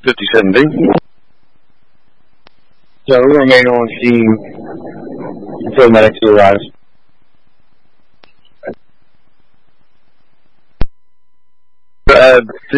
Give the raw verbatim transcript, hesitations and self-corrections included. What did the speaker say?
fifty-seven B. So we remain on scene until medics arrives. Uh,